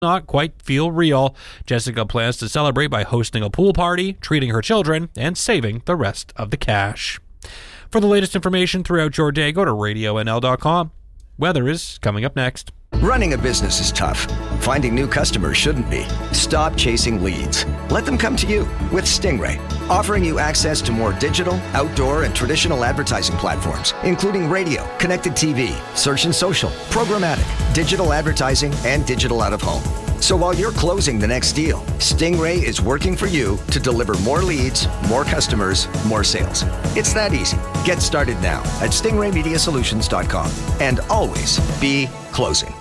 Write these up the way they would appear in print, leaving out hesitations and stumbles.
not quite feel real. Jessica plans to celebrate by hosting a pool party, treating her children, and saving the rest of the cash. For the latest information throughout your day, go to radionl.com. Weather is coming up next. Running a business is tough. Finding new customers shouldn't be. Stop chasing leads. Let them come to you with Stingray, offering you access to more digital, outdoor, and traditional advertising platforms, including radio, connected TV, search and social, programmatic, digital advertising, and digital out-of-home. So while you're closing the next deal, Stingray is working for you to deliver more leads, more customers, more sales. It's that easy. Get started now at stingraymediasolutions.com and always be closing.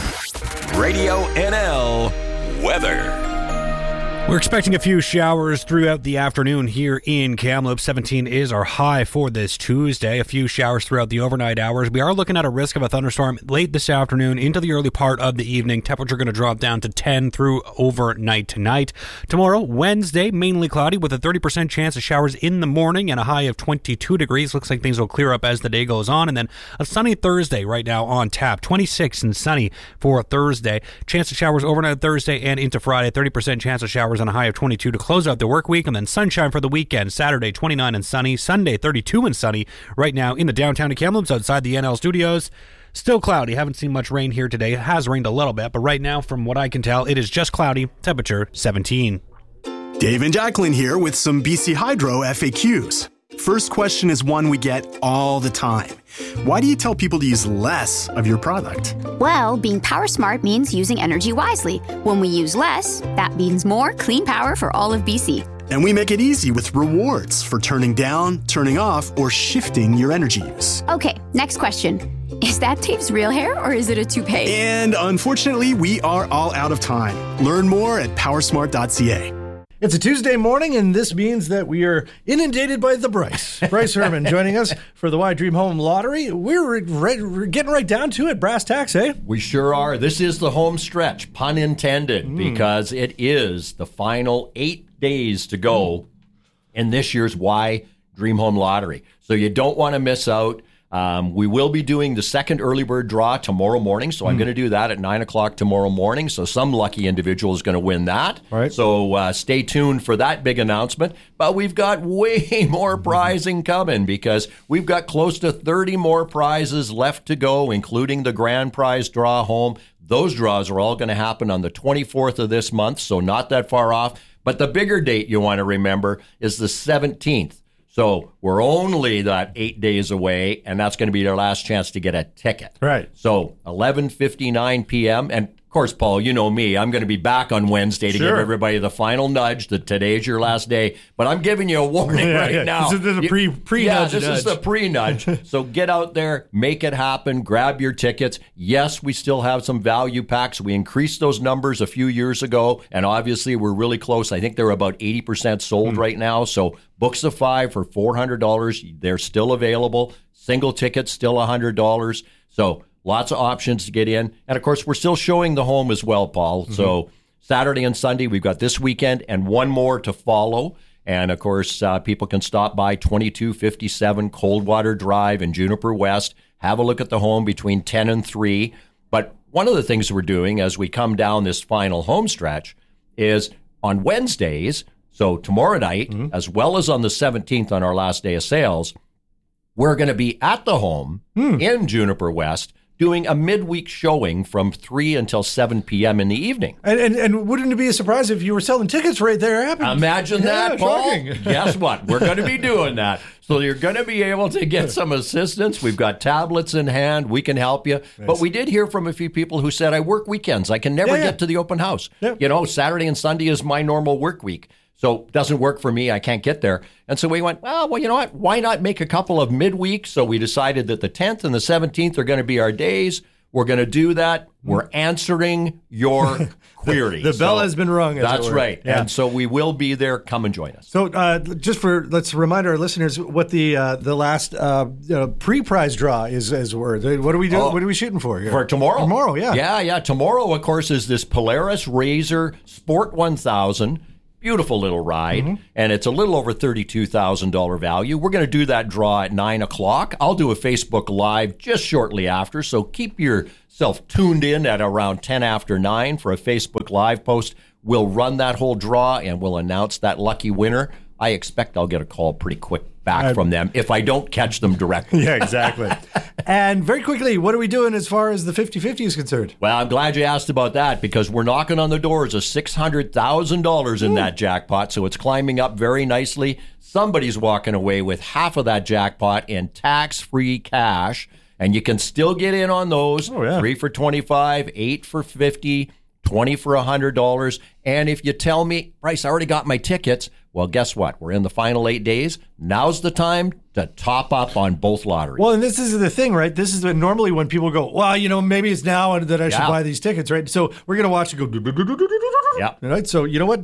Radio NL weather. We're expecting a few showers throughout the afternoon here in Kamloops. 17 is our high for this Tuesday. A few showers throughout the overnight hours. We are looking at a risk of a thunderstorm late this afternoon into the early part of the evening. Temperature going to drop down to 10 through overnight tonight. Tomorrow, Wednesday, mainly cloudy with a 30% chance of showers in the morning and a high of 22 degrees. Looks like things will clear up as the day goes on. And then a sunny Thursday right now on tap. 26 and sunny for Thursday. Chance of showers overnight Thursday and into Friday. 30% chance of showers on a high of 22 to close out the work week, and then sunshine for the weekend. Saturday 29 and sunny, Sunday 32 and sunny. Right now in the downtown of Kamloops outside the NL studios, still cloudy. Haven't seen much rain here today. It has rained a little bit, but right now from what I can tell it is just cloudy. Temperature 17. Dave and Jacqueline here with some BC Hydro FAQs. First question is one we get all the time. Why do you tell people to use less of your product? Well, being power smart means using energy wisely. When we use less, that means more clean power for all of BC. And we make it easy with rewards for turning down, turning off, or shifting your energy use. Okay, next question. Is that Dave's real hair or is it a toupee? And unfortunately, we are all out of time. Learn more at powersmart.ca. It's a Tuesday morning, and this means that we are inundated by the Bryce. Bryce Herman joining us for the Why Dream Home Lottery. We're getting right down to it. Brass tacks, eh? We sure are. This is the home stretch, pun intended, because it is the final 8 days to go in this year's Why Dream Home Lottery. So you don't want to miss out. We will be doing the second early bird draw tomorrow morning, so I'm going to do that at 9 o'clock tomorrow morning, so some lucky individual is going to win that. Right. So stay tuned for that big announcement. But we've got way more prizing coming because we've got close to 30 more prizes left to go, including the grand prize draw home. Those draws are all going to happen on the 24th of this month, so not that far off. But the bigger date you want to remember is the 17th. So we're only that 8 days away, and that's going to be our last chance to get a ticket. Right. So 11:59 p.m. And, of course, Paul, you know me. I'm going to be back on Wednesday to give everybody the final nudge that today's your last day. But I'm giving you a warning now. This is the pre-nudge. Yeah, this is the pre-nudge. So get out there, make it happen, grab your tickets. Yes, we still have some value packs. We increased those numbers a few years ago, and obviously we're really close. I think they're about 80% sold right now. So books of 5 for $400. They're still available. Single tickets still $100. So lots of options to get in. And, of course, we're still showing the home as well, Paul. So Saturday and Sunday, we've got this weekend and one more to follow. And, of course, people can stop by 2257 Coldwater Drive in Juniper West, have a look at the home between 10 and 3. But one of the things we're doing as we come down this final home stretch is on Wednesdays, so tomorrow night, as well as on the 17th on our last day of sales, we're going to be at the home in Juniper West doing a midweek showing from 3 until 7 p.m. in the evening. And wouldn't it be a surprise if you were selling tickets right there? Imagine that, Paul. Shocking. Guess what? We're going to be doing that. So you're going to be able to get some assistance. We've got tablets in hand. We can help you. Nice. But we did hear from a few people who said, I work weekends. I can never get to the open house. Yeah. You know, Saturday and Sunday is my normal work week. So it doesn't work for me. I can't get there. And so we went, well, you know what? Why not make a couple of midweek? So we decided that the 10th and the 17th are going to be our days. We're going to do that. We're answering your queries. The bell has been rung. That's right. Yeah. And so we will be there. Come and join us. So let's remind our listeners what the last pre-prize draw is. What are we doing? What are we shooting for here? For tomorrow? Tomorrow, yeah. Yeah. Tomorrow, of course, is this Polaris RZR Sport 1000. Beautiful little ride, and it's a little over $32,000 value. We're going to do that draw at 9 o'clock. I'll do a Facebook Live just shortly after, so keep your yourself tuned in at around 10 after 9 for a Facebook Live post. We'll run that whole draw and we'll announce that lucky winner. I expect I'll get a call pretty quick back from them if I don't catch them directly. Yeah, exactly. And very quickly, what are we doing as far as the 50-50 is concerned? Well, I'm glad you asked about that because we're knocking on the doors of $600,000 in that jackpot, so it's climbing up very nicely. Somebody's walking away with half of that jackpot in tax-free cash, and you can still get in on those. 3 for $25, 8 for $50, 20 for $100. And if you tell me, Bryce, I already got my tickets, well, guess what? We're in the final 8 days. Now's the time to top up on both lotteries. Well, and this is the thing, right? This is normally when people go, well, maybe it's now that I should buy these tickets, right? So we're going to watch it go. Yeah. Right. So you know what?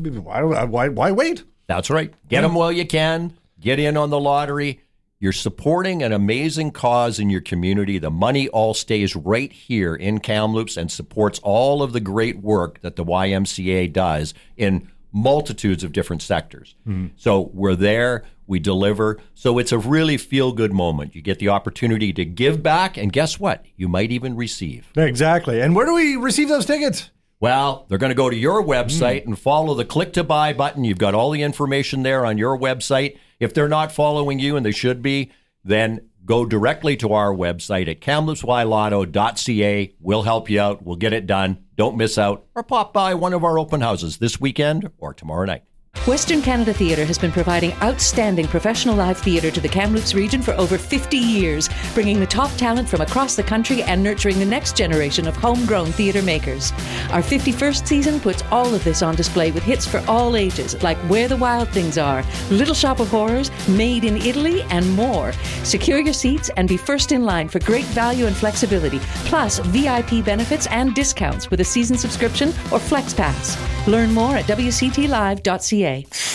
Why wait? That's right. Get them while you can. Get in on the lottery. You're supporting an amazing cause in your community. The money all stays right here in Kamloops and supports all of the great work that the YMCA does in multitudes of different sectors. So we're there, we deliver. So it's a really feel-good moment. You get the opportunity to give back, and guess what? You might even receive. Exactly. And where do we receive those tickets? Well, they're going to go to your website and follow the click to buy button. You've got all the information there on your website. If they're not following you, and they should be, then go directly to our website at kamloopsylotto.ca. We'll help you out. We'll get it done. Don't miss out, or pop by one of our open houses this weekend or tomorrow night. Western Canada Theatre has been providing outstanding professional live theatre to the Kamloops region for over 50 years, bringing the top talent from across the country and nurturing the next generation of homegrown theatre makers. Our 51st season puts all of this on display with hits for all ages, like Where the Wild Things Are, Little Shop of Horrors, Made in Italy, and more. Secure your seats and be first in line for great value and flexibility, plus VIP benefits and discounts with a season subscription or FlexPass. Learn more at wctlive.ca.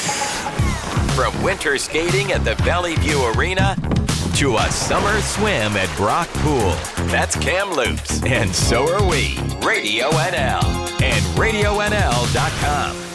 From winter skating at the Valley View Arena to a summer swim at Brock Pool. That's Kamloops, and so are we. Radio NL and RadioNL.com.